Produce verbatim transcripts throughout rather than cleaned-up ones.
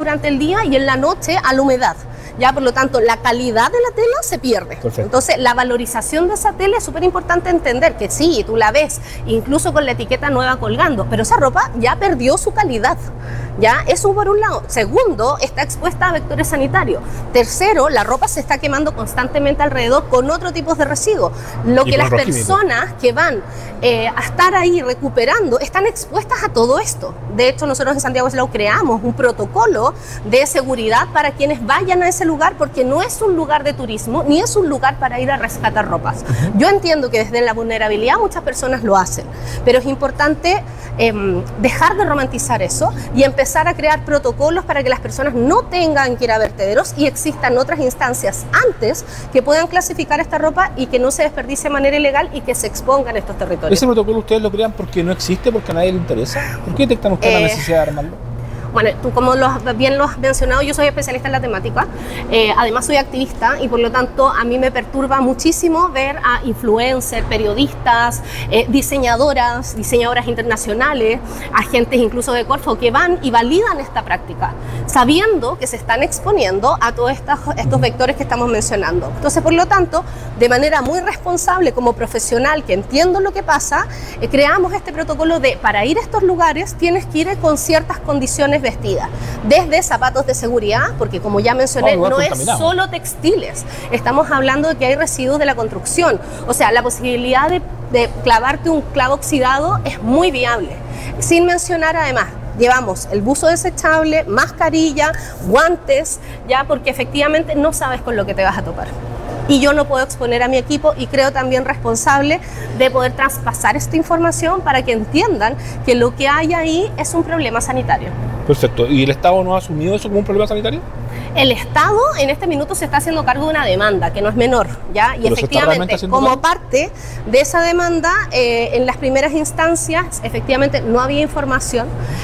durante el día y en la noche a la humedad. Ya, por lo tanto, la calidad de la tela se pierde. Perfecto. Entonces, la valorización de esa tela es súper importante entender que sí, tú la ves, incluso con la etiqueta nueva colgando, pero esa ropa ya perdió su calidad. Ya, eso por un lado. Segundo, está expuesta a vectores sanitarios. Tercero, la ropa se está quemando constantemente alrededor con otro tipo de residuos. Lo Y que las por los personas que van eh, a estar ahí recuperando están expuestas a todo esto. De hecho, nosotros en Santiago Slow creamos un protocolo de seguridad para quienes vayan a ese lugar, porque no es un lugar de turismo, ni es un lugar para ir a rescatar ropas. Uh-huh. Yo entiendo que desde la vulnerabilidad muchas personas lo hacen, pero es importante eh, dejar de romantizar eso y empezar a crear protocolos para que las personas no tengan que ir a vertederos y existan otras instancias antes que puedan clasificar esta ropa y que no se desperdicie de manera ilegal y que se expongan estos territorios. ¿Ese protocolo ustedes lo crean porque no existe, porque a nadie le interesa? ¿Por qué detectan ustedes eh, la necesidad de armarlo? Bueno, tú como lo, bien lo has mencionado, yo soy especialista en la temática, eh, además soy activista y por lo tanto a mí me perturba muchísimo ver a influencers, periodistas, eh, diseñadoras, diseñadoras internacionales, agentes incluso de Corfo que van y validan esta práctica, sabiendo que se están exponiendo a todos estos, estos vectores que estamos mencionando. Entonces, por lo tanto, de manera muy responsable como profesional que entiendo lo que pasa, eh, creamos este protocolo de para ir a estos lugares tienes que ir con ciertas condiciones vestidas, desde zapatos de seguridad, porque como ya mencioné, oh, no es solo textiles, estamos hablando de que hay residuos de la construcción, o sea, la posibilidad de, de clavarte un clavo oxidado es muy viable, sin mencionar además, llevamos el buzo desechable, mascarilla, guantes, ya, porque efectivamente no sabes con lo que te vas a topar. Y yo no puedo exponer a mi equipo y creo también responsable de poder traspasar esta información para que entiendan que lo que hay ahí es un problema sanitario. Perfecto. ¿Y el Estado no ha asumido eso como un problema sanitario? El Estado en este minuto se está haciendo cargo de una demanda que no es menor, ¿ya? Y efectivamente, como cargo? parte de esa demanda, eh, en las primeras instancias, efectivamente no había información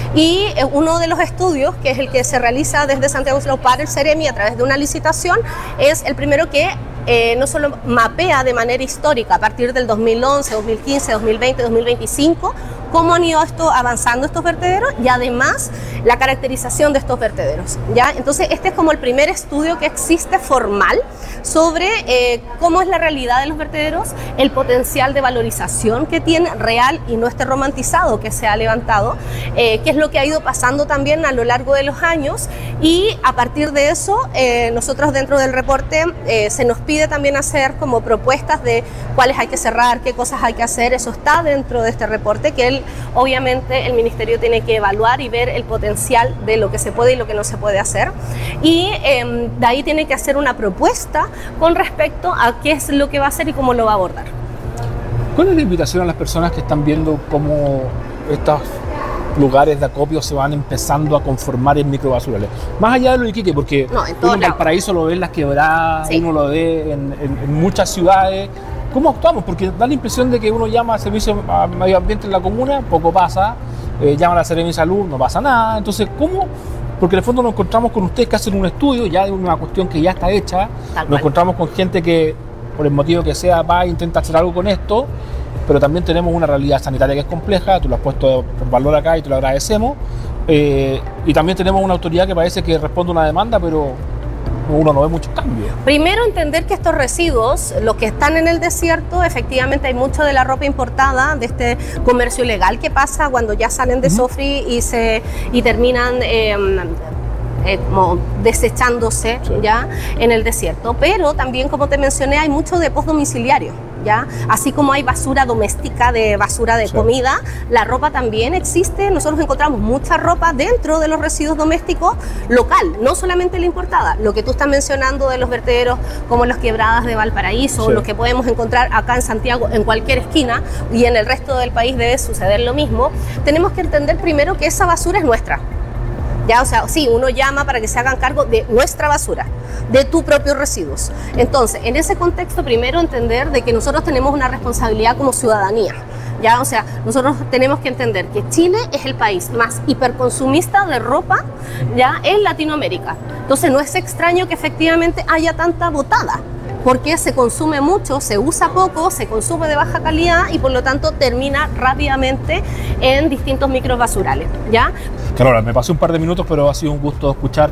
y eh, uno de los estudios, que es el que se realiza desde Santiago Slow para el Ceremi a través de una licitación, es el primero que Eh, no solo mapea de manera histórica a partir del dos mil once, dos mil quince, dos mil veinte, dos mil veinticinco cómo han ido esto, avanzando estos vertederos y además la caracterización de estos vertederos, ¿ya? Entonces este es como el primer estudio que existe formal sobre eh, cómo es la realidad de los vertederos, el potencial de valorización que tiene real y no este romantizado que se ha levantado, eh, qué es lo que ha ido pasando también a lo largo de los años y a partir de eso eh, nosotros dentro del reporte eh, se nos pide también hacer como propuestas de cuáles hay que cerrar, qué cosas hay que hacer, eso está dentro de este reporte que él, obviamente el Ministerio tiene que evaluar y ver el potencial de lo que se puede y lo que no se puede hacer y eh, de ahí tiene que hacer una propuesta con respecto a qué es lo que va a hacer y cómo lo va a abordar. ¿Cuál es la invitación a las personas que están viendo cómo estos lugares de acopio se van empezando a conformar en microbasurales? Más allá de lo de Iquique, porque no, en uno en Valparaíso lo ve en las quebradas, sí. uno lo ve en, en, en muchas ciudades. ¿Cómo actuamos? Porque da la impresión de que uno llama a servicio a medio ambiente en la comuna, poco pasa, eh, llama a la Seremi de Salud, no pasa nada. Entonces, ¿cómo? Porque en el fondo nos encontramos con ustedes que hacen un estudio ya de una cuestión que ya está hecha, Tal nos cual. encontramos con gente que, por el motivo que sea, va e intenta hacer algo con esto, pero también tenemos una realidad sanitaria que es compleja, tú lo has puesto por valor acá y te lo agradecemos, eh, y también tenemos una autoridad que parece que responde a una demanda, pero uno no ve muchos cambios. Primero, entender que estos residuos, los que están en el desierto, efectivamente hay mucho de la ropa importada, de este comercio ilegal que pasa cuando ya salen de uh-huh. Sofri y, se, y terminan eh, eh, como desechándose sí. ya en el desierto. Pero también, como te mencioné, hay mucho de postdomiciliario. ¿Ya? Así como hay basura doméstica, de basura de sí. comida, la ropa también existe. Nosotros encontramos mucha ropa dentro de los residuos domésticos local, no solamente la importada. Lo que tú estás mencionando de los vertederos como las quebradas de Valparaíso, sí. lo que podemos encontrar acá en Santiago en cualquier esquina y en el resto del país debe suceder lo mismo. Tenemos que entender primero que esa basura es nuestra. Ya, o sea, sí, uno llama para que se hagan cargo de nuestra basura, de tus propios residuos. Entonces, en ese contexto, primero entender de que nosotros tenemos una responsabilidad como ciudadanía. Ya, o sea, nosotros tenemos que entender que Chile es el país más hiperconsumista de ropa ya en Latinoamérica. Entonces, no es extraño que efectivamente haya tanta botada, porque se consume mucho, se usa poco, se consume de baja calidad y por lo tanto termina rápidamente en distintos microbasurales, ¿ya? Carola, me pasé un par de minutos, pero ha sido un gusto escuchar